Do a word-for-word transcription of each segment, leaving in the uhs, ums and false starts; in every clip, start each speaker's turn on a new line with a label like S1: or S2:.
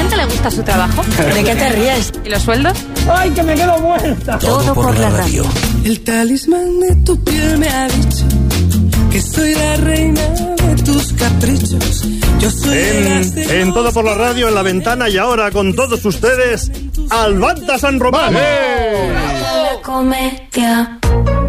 S1: gente le gusta su trabajo?
S2: ¿De qué te ríes?
S1: ¿Y los sueldos?
S2: ¡Ay, que me quedo muerta!
S3: Todo, Todo por, por la radio. radio.
S4: El talismán de tu piel me ha dicho que soy la reina de tus caprichos. Yo soy
S5: en, en Todo por la radio, en la ventana, y ahora con todos ustedes, Albanta San Román. ¡Hey!
S6: La comedia.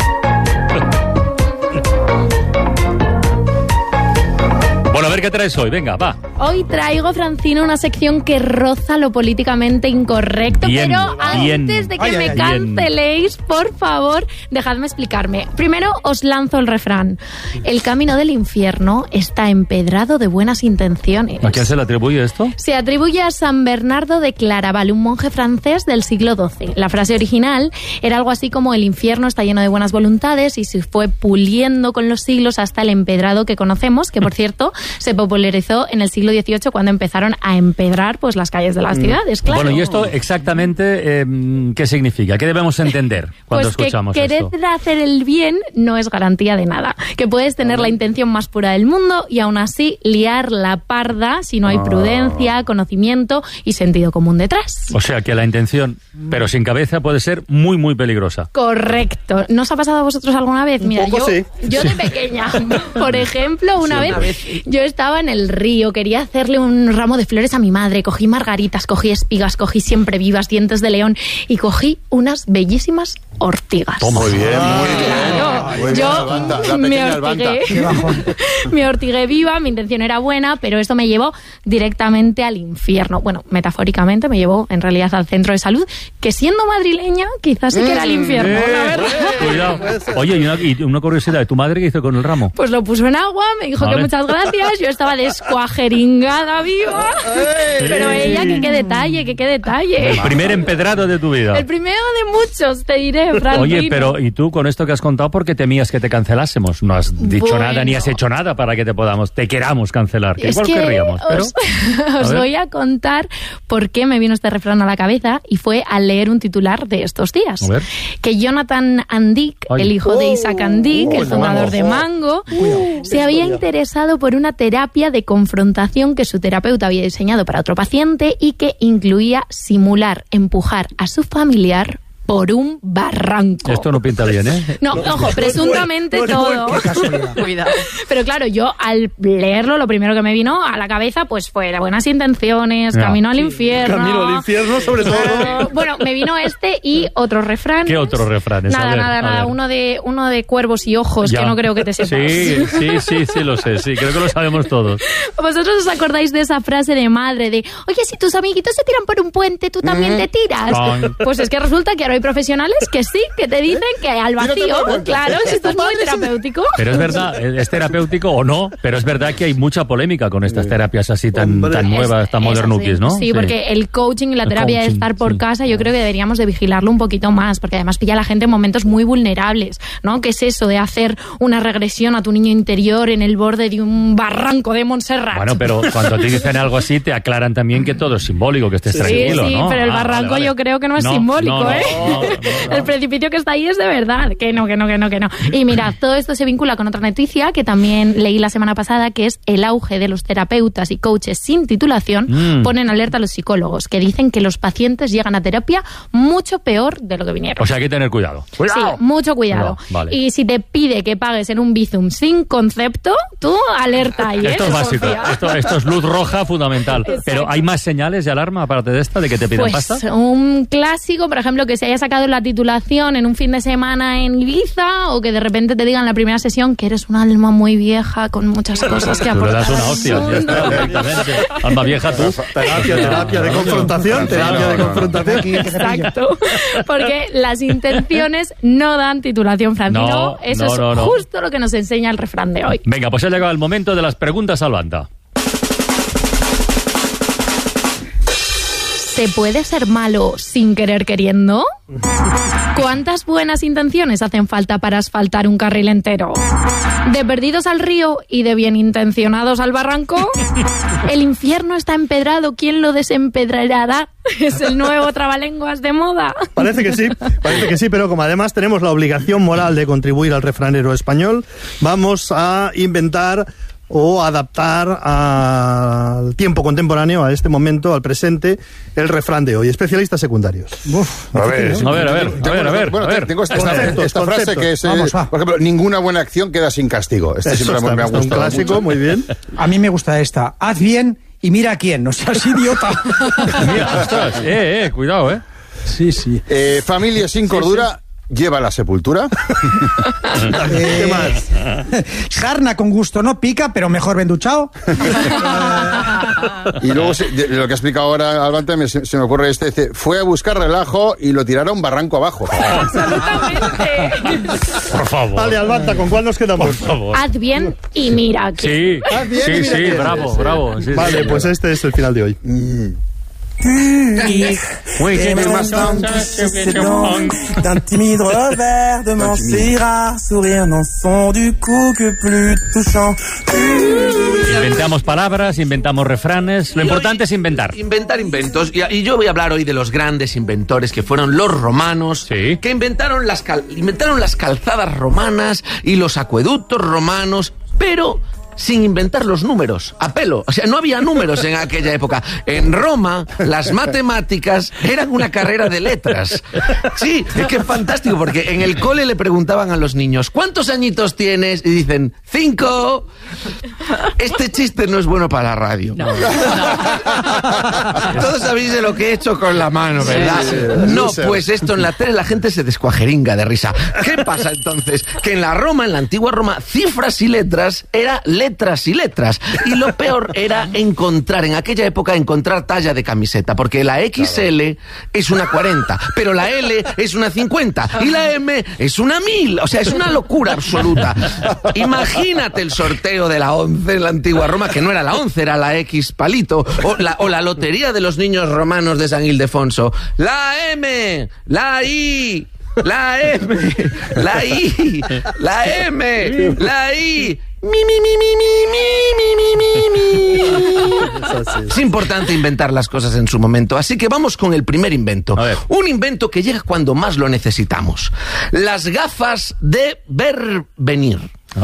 S7: Bueno, a ver qué traes hoy. Venga, va.
S1: Hoy traigo, Francino, una sección que roza lo políticamente incorrecto.
S7: Bien,
S1: pero
S7: bien.
S1: antes de que
S5: Ay,
S1: me
S5: ay,
S1: canceléis, por favor, dejadme explicarme. Primero os lanzo el refrán. El camino del infierno está empedrado de buenas intenciones.
S7: ¿A quién se le atribuye esto?
S1: Se atribuye a San Bernardo de Claraval, un monje francés del siglo doce. La frase original era algo así como: el infierno está lleno de buenas voluntades, y se fue puliendo con los siglos hasta el empedrado que conocemos, que por cierto se popularizó en el siglo dieciocho, cuando empezaron a empedrar pues las calles de las ciudades, claro.
S7: Bueno, ¿y esto exactamente eh, qué significa? ¿Qué debemos entender cuando
S1: pues
S7: escuchamos
S1: que
S7: esto?
S1: querer hacer el bien no es garantía de nada. Que puedes tener la intención más pura del mundo y aún así liar la parda si no hay prudencia, conocimiento y sentido común detrás.
S7: O sea, que la intención, pero sin cabeza, puede ser muy, muy peligrosa.
S1: Correcto. ¿No os ha pasado a vosotros alguna vez? Mira,
S5: Un poco
S1: yo,
S5: sí.
S1: yo de pequeña, por ejemplo, una,
S2: Sí,
S1: vez,
S2: una vez sí.
S1: yo estaba en el río, quería hacerle un ramo de flores a mi madre, cogí margaritas, cogí espigas, cogí siempre vivas, dientes de león y cogí unas bellísimas ortigas.
S7: Toma.
S5: Muy bien, muy
S1: Claro,
S5: bien.
S1: yo
S8: Albanta, la
S1: me
S8: pequeña
S1: ortigué,
S8: Albanta.
S1: me ortigué viva, mi intención era buena, pero esto me llevó directamente al infierno. Bueno, metafóricamente me llevó en realidad al centro de salud, que siendo madrileña quizás sí que era el infierno, la verdad.
S7: Cuidado. Oye, y una, y una curiosidad, ¿tu madre qué hizo con el ramo?
S1: Pues lo puso en agua, me dijo
S7: Vale.
S1: que muchas gracias, yo estaba descuajeringada viva, pero ella, que qué detalle, que qué detalle.
S7: El primer empedrado de tu vida.
S1: El primero de muchos, te diré, Francino.
S7: Oye, pero ¿y tú con esto que has contado por qué temías que te cancelásemos? No has dicho
S1: Bueno.
S7: nada ni has hecho nada para que te podamos, te queramos cancelar. Que
S1: Es
S7: igual
S1: que
S7: querríamos, pero...
S1: os, os
S7: ver.
S1: voy a contar por qué me vino este refrán a la cabeza, y fue al leer un titular de estos días.
S7: A ver.
S1: Que Jonathan Andick,
S7: Ay.
S1: el hijo de Isaac Andick,
S5: Oh,
S1: el fundador de Mango, se había interesado por una terapia de confrontación que su terapeuta había diseñado para otro paciente y que incluía simular empujar a su familiar por un barranco.
S7: Esto no pinta bien, ¿eh?
S1: No, ojo, presuntamente
S5: no es
S1: todo.
S2: Qué casualidad.
S1: Cuidado. Pero claro, yo al leerlo, lo primero que me vino a la cabeza pues fue las buenas intenciones,
S7: Ya.
S1: camino al
S7: Sí.
S1: infierno.
S5: Camino al infierno, sobre todo.
S1: Oh, bueno, me vino este y otros refranes.
S7: ¿Qué otros refranes? A
S1: Nada,
S7: ver,
S1: nada,
S7: a
S1: nada.
S7: ver.
S1: Uno de, uno de cuervos y ojos,
S7: Ya.
S1: que no creo que te sepas.
S7: Sí, sí, sí, sí, lo sé, sí, creo que lo sabemos todos.
S1: ¿Vosotros os acordáis de esa frase de madre de: oye, si tus amiguitos se tiran por un puente, tú también te tiras?
S7: Ay.
S1: Pues es que resulta que ahora hay profesionales que sí, que te dicen que al vacío, claro, si esto es muy terapéutico.
S7: Pero es verdad, es terapéutico o no, pero es verdad que hay mucha polémica con estas terapias así tan,
S5: Hombre.
S7: tan nuevas, tan
S1: Es- es
S7: modernuquis,
S1: así.
S7: ¿no?
S1: Sí, porque el coaching y la
S7: El
S1: terapia de
S7: coaching,
S1: estar por
S7: sí.
S1: casa, yo creo que deberíamos de vigilarlo un poquito más, porque además pilla a la gente en momentos muy vulnerables, ¿no? ¿Qué es eso de hacer una regresión a tu niño interior en el borde de un barranco de Montserrat?
S7: Bueno, pero cuando te dicen algo así, te aclaran también que todo es simbólico, que estés
S1: Sí,
S7: tranquilo,
S1: sí,
S7: ¿no?
S1: pero el
S7: Ah,
S1: barranco
S7: vale, vale.
S1: yo creo que no es
S7: No,
S1: simbólico,
S7: no, no,
S1: ¿eh?
S7: no, no, no.
S1: El precipicio que está ahí es de verdad. Que no, que no, que no, que no. Y mira, todo esto se vincula con otra noticia que también leí la semana pasada, que es el auge de los terapeutas y coaches sin titulación.
S7: Mm.
S1: Ponen alerta a los psicólogos, que dicen que los pacientes llegan a terapia mucho peor de lo que vinieron.
S7: O sea, hay que tener cuidado.
S1: Sí, mucho cuidado.
S7: No, vale.
S1: Y si te pide que pagues en un Bizum sin concepto, tú alerta ahí, ¿eh?
S7: Esto es básico,
S1: Desconfía.
S7: esto, esto es luz roja fundamental.
S1: Exacto.
S7: Pero ¿hay más señales de alarma aparte de esta, de que te pidan
S1: Pues
S7: pasta?
S1: un clásico, por ejemplo, que se haya sacado la titulación en un fin de semana en Ibiza, o que de repente te digan en la primera sesión que eres un alma muy vieja con muchas cosas que
S7: Tú le
S1: aportar.
S7: das una
S1: al
S7: hostia, ya
S1: mundo.
S7: está, directamente. Alma vieja, tú.
S5: Terapia, terapia de confrontación, terapia de confrontación.
S2: Aquí, que te pillo.
S1: Exacto, porque las intenciones no dan titulación, Francino.
S7: No,
S1: Eso
S7: no,
S1: es
S7: no, no.
S1: justo lo que nos enseña el refrán de hoy.
S7: Venga, pues ha llegado el momento de las preguntas al banda.
S1: ¿Se puede ser malo sin querer queriendo? ¿Cuántas buenas intenciones hacen falta para asfaltar un carril entero? ¿De perdidos al río y de bien intencionados al barranco? ¿El infierno está empedrado? ¿Quién lo desempedrará? ¿Es el nuevo trabalenguas de moda?
S5: Parece que sí, parece que sí, pero como además tenemos la obligación moral de contribuir al refranero español, vamos a inventar o adaptar al tiempo contemporáneo, a este momento, al presente, el refrán de hoy. Especialistas secundarios.
S3: Uf, a ver,
S7: a ver, a ver, a ver, a ver.
S3: Bueno,
S7: a ver.
S3: tengo esta,
S5: Conceptos,
S3: esta frase
S5: conceptos.
S3: que es, eh,
S2: Vamos, va.
S3: por ejemplo, ninguna buena acción queda sin castigo. Este
S5: Eso
S3: siempre
S5: está,
S3: me ha
S5: está un
S3: gustado
S5: clásico,
S3: mucho.
S5: muy bien.
S2: A mí me gusta esta. Haz bien y mira a quién, no seas idiota.
S7: Mira, ostras, eh, eh, cuidado, eh.
S2: Sí, sí.
S3: Eh, familia sin cordura lleva a la sepultura.
S5: ¿Qué más?
S2: Jarna con gusto no pica, pero mejor bien duchado.
S3: Y luego, se- de lo que ha explicado ahora Albante, me- se, se me ocurre este, dice, fue a buscar relajo y lo tiraron barranco abajo.
S1: Absolutamente.
S7: Por favor.
S5: Vale, Albanta, ¿con cuál nos quedamos?
S7: Por favor.
S1: Haz bien y mira aquí.
S7: Sí,
S5: Ah, bien,
S7: sí,
S5: mira
S7: sí,
S5: quién
S7: bravo,
S5: es.
S7: bravo. Sí,
S5: Vale,
S7: sí.
S5: pues este es el final de hoy.
S7: Muy bien, más
S8: d'un timide revers de Montserrat, sourire non sont du coup que plus touchant.
S7: Inventamos palabras, inventamos refranes. Lo importante es inventar.
S9: Inventar inventos. Y, y yo voy a hablar hoy de los grandes inventores que fueron los romanos,
S7: Sí.
S9: que inventaron las, cal- inventaron las calzadas romanas y los acueductos romanos, pero sin inventar los números, a pelo. O sea, no había números en aquella época. En Roma, las matemáticas eran una carrera de letras. Sí, es que es fantástico, porque en el cole le preguntaban a los niños, ¿cuántos añitos tienes? Y dicen, cinco. Este chiste no es bueno para la radio. Todos sabéis de lo que he hecho con la mano, ¿verdad?
S3: Sí, sí,
S9: No,
S3: loser.
S9: pues esto en la tele la gente se descuajeringa de risa. ¿Qué pasa entonces? Que en la Roma, en la antigua Roma, cifras y letras era letras y letras. Y lo peor era encontrar, en aquella época, encontrar talla de camiseta, porque la equis ele es una cuarenta, pero la L es una cincuenta y la M es una mil. O sea, es una locura absoluta. Imagínate el sorteo de la once en la antigua Roma, que no era la once, era la X palito, o la, o la lotería de los niños romanos de San Ildefonso. La M, la I, la M, la I, la M, la I. Mi, mi, mi, mi, mi, mi, mi, mi, mi. Es importante inventar las cosas en su momento, así que vamos con el primer invento.
S7: A ver.
S9: Un invento que llega cuando más lo necesitamos. Las gafas de ver venir.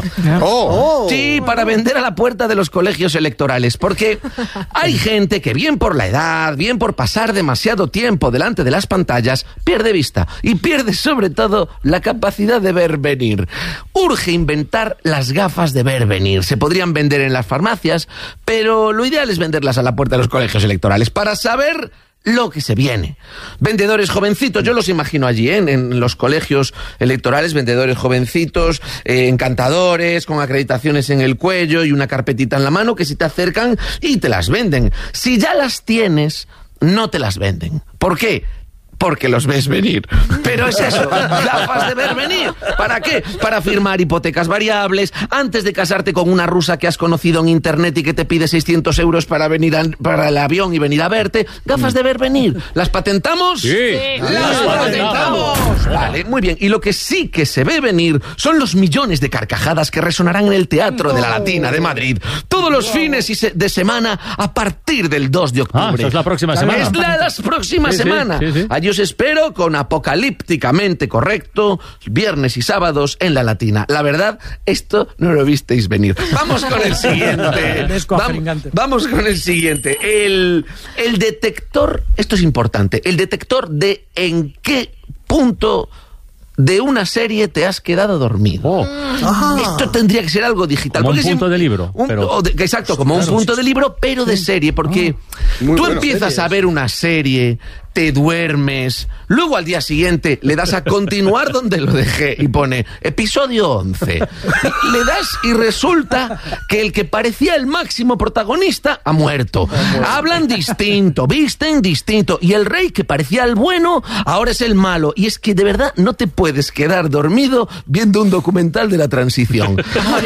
S3: ¡Oh!
S9: Sí, para vender a la puerta de los colegios electorales, porque hay gente que bien por la edad, bien por pasar demasiado tiempo delante de las pantallas, pierde vista y pierde sobre todo la capacidad de ver venir. Urge inventar las gafas de ver venir. Se podrían vender en las farmacias, pero lo ideal es venderlas a la puerta de los colegios electorales para saber lo que se viene. Vendedores jovencitos, yo los imagino allí, ¿eh? En los colegios electorales, vendedores jovencitos, eh, encantadores, con acreditaciones en el cuello y una carpetita en la mano que se te acercan y te las venden. Si ya las tienes, no te las venden. ¿Por qué? Porque los ves venir. Pero es eso, gafas de ver venir. ¿Para qué? Para firmar hipotecas variables, antes de casarte con una rusa que has conocido en internet y que te pide seiscientos euros para venir a- para el avión y venir a verte. Gafas de ver venir. ¿Las patentamos?
S7: Sí.
S9: ¡Las patentamos! Vale, muy bien. Y lo que sí que se ve venir son los millones de carcajadas que resonarán en el Teatro de la Latina de Madrid todos los fines y se- de semana a partir del dos de octubre.
S7: Ah, eso es la próxima semana.
S9: Es la, la próxima
S7: Sí, sí,
S9: semana.
S7: sí, sí.
S9: Allí os espero con apocalípticamente correcto, viernes y sábados en la Latina. La verdad, esto no lo visteis venir. Vamos con el siguiente.
S2: Descuajeringante.
S9: Vamos, vamos con el siguiente. El, el detector, esto es importante, el detector de en qué punto de una serie te has quedado dormido.
S7: Oh.
S9: Esto tendría que ser algo digital.
S7: Como un
S9: porque
S7: punto
S9: si-
S7: de libro,
S9: un-
S7: pero-
S9: o de- exacto, como un punto de libro, pero de serie, porque
S3: Muy
S9: tú
S3: bueno,
S9: empiezas
S3: series.
S9: a ver una serie, te duermes, luego al día siguiente le das a continuar donde lo dejé y pone episodio once. Le das y resulta que el que parecía el máximo protagonista ha muerto. Hablan distinto, visten distinto, y el rey que parecía el bueno ahora es el malo. Y es que de verdad no te puedes quedar dormido viendo un documental de la transición.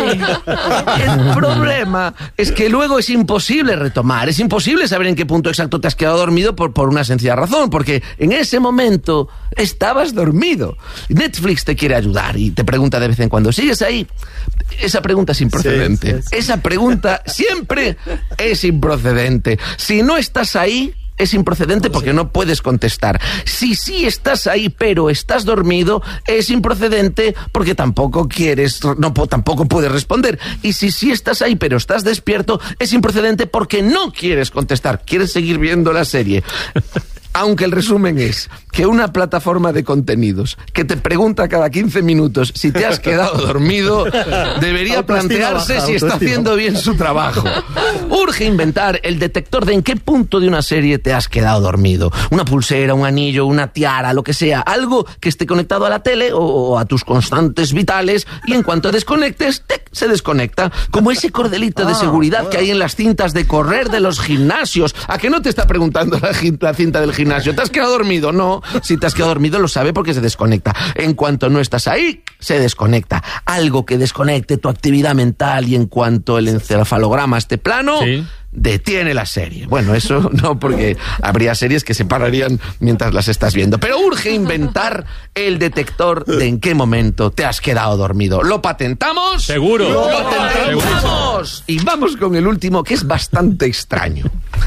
S9: El problema es que luego es imposible retomar, es imposible saber en qué punto exacto te has quedado dormido por, por una sencilla razón, porque en ese momento estabas dormido. Netflix te quiere ayudar y te pregunta de vez en cuando, ¿sigues ahí? Esa pregunta es improcedente.
S5: Sí, sí, sí.
S9: Esa pregunta siempre es improcedente. Si no estás ahí, es improcedente porque no puedes contestar. Si sí estás ahí pero estás dormido, es improcedente porque tampoco quieres, no tampoco puedes responder. Y si sí estás ahí pero estás despierto, es improcedente porque no quieres contestar, quieres seguir viendo la serie. Aunque el resumen es que una plataforma de contenidos que te pregunta cada quince minutos si te has quedado dormido debería plantearse baja, si está haciendo bien su trabajo. Urge inventar el detector de en qué punto de una serie te has quedado dormido. Una pulsera, un anillo, una tiara, lo que sea. Algo que esté conectado a la tele o, o a tus constantes vitales y en cuanto desconectes, ¡tec!, se desconecta. Como ese cordelito de seguridad que hay en las cintas de correr de los gimnasios. ¿A que no te está preguntando la, la cinta del gimnasio? ¿Te has quedado dormido? No. Si te has quedado dormido lo sabe porque se desconecta. En cuanto no estás ahí, se desconecta. Algo que desconecte tu actividad mental y en cuanto el encefalograma esté plano... ¿Sí? Detiene la serie. Bueno, eso no, porque habría series que se pararían mientras las estás viendo. Pero urge inventar el detector de en qué momento te has quedado dormido. ¿Lo patentamos?
S7: Seguro.
S9: ¡Lo patentamos! Y vamos con el último, que es bastante extraño.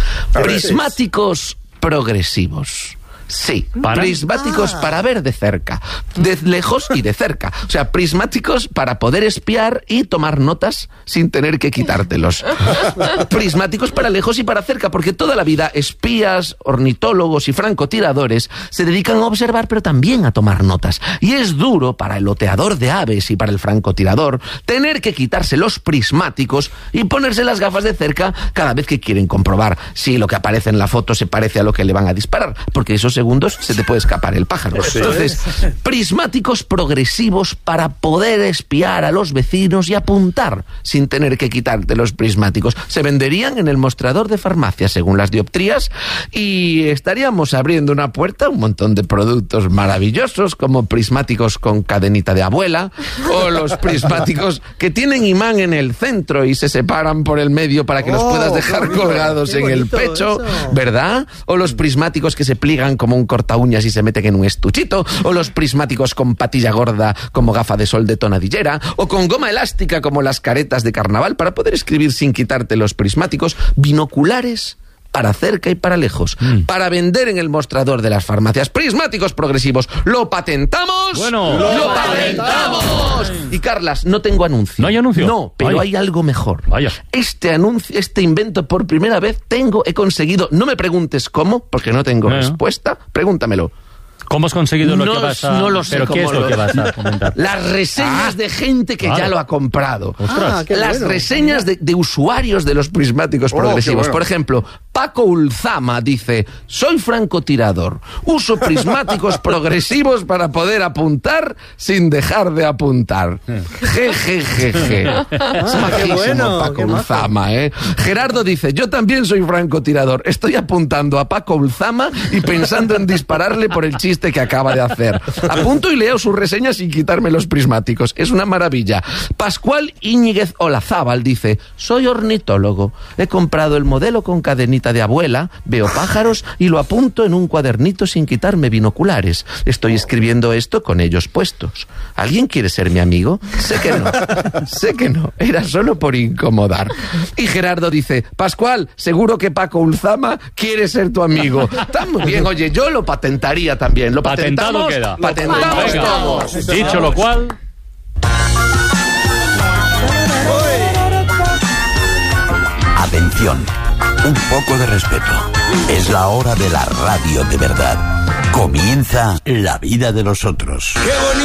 S9: Prismáticos progresivos. Sí, ¿para? Prismáticos ah. para ver de cerca, de lejos y de cerca. O sea, prismáticos para poder espiar y tomar notas sin tener que quitártelos. Prismáticos para lejos y para cerca, porque toda la vida espías, ornitólogos y francotiradores se dedican a observar, pero también a tomar notas. Y es duro para el oteador de aves y para el francotirador tener que quitarse los prismáticos y ponerse las gafas de cerca cada vez que quieren comprobar si lo que aparece en la foto se parece a lo que le van a disparar, porque eso se segundos se te puede escapar el pájaro. Entonces, prismáticos progresivos para poder espiar a los vecinos y apuntar sin tener que quitarte los prismáticos. Se venderían en el mostrador de farmacia según las dioptrías y estaríamos abriendo una puerta a un montón de productos maravillosos como prismáticos con cadenita de abuela o los prismáticos que tienen imán en el centro y se separan por el medio para que los puedas dejar colgados en el pecho, eso. ¿Verdad? O los prismáticos que se pliegan como un corta uñas y se meten en un estuchito, o los prismáticos con patilla gorda como gafa de sol de tonadillera, o con goma elástica como las caretas de carnaval para poder escribir sin quitarte los prismáticos, binoculares para cerca y para lejos, mm. para vender en el mostrador de las farmacias. Prismáticos progresivos. ¿Lo patentamos?
S7: Bueno,
S9: ¡lo, lo patentamos! patentamos! Y Carlas, no tengo anuncio.
S7: ¿No hay anuncio?
S9: No, pero
S7: Vaya.
S9: hay algo mejor.
S7: Vaya.
S9: Este anuncio, este invento por primera vez tengo, he conseguido, no me preguntes cómo, porque no tengo
S7: ¿Eh?
S9: respuesta, pregúntamelo.
S7: ¿Cómo has conseguido lo
S9: no,
S7: que vas a...
S9: No lo sé.
S7: ¿Pero qué es lo, lo que vas a comentar?
S9: Las reseñas ah, de gente que vale. ya lo ha comprado.
S7: Ah,
S9: Las
S2: bueno.
S9: reseñas de, de usuarios de los prismáticos oh, progresivos. Bueno. Por ejemplo, Paco Ulzama dice: soy francotirador, uso prismáticos progresivos para poder apuntar sin dejar de apuntar. Je, je, je, je.
S2: Ah,
S9: es majísimo, bueno, Paco Ulzama, ¿eh? Gerardo dice: yo también soy francotirador, estoy apuntando a Paco Ulzama y pensando en dispararle por el chiste que acaba de hacer. Apunto y leo sus reseñas sin quitarme los prismáticos. Es una maravilla. Pascual Íñiguez Olazábal dice: soy ornitólogo. He comprado el modelo con cadenita de abuela, veo pájaros y lo apunto en un cuadernito sin quitarme binoculares. Estoy escribiendo esto con ellos puestos. ¿Alguien quiere ser mi amigo? Sé que no. Sé que no. Era solo por incomodar. Y Gerardo dice: Pascual, seguro que Paco Ulzama quiere ser tu amigo. Está muy bien. Oye, yo lo patentaría también. ¿Lo
S7: patentado
S9: patentamos?
S7: queda.
S9: Patentamos
S7: Venga.
S9: todos.
S7: Dicho lo cual...
S10: Atención, un poco de respeto. Es la hora de la radio de verdad. Comienza La vida de los otros.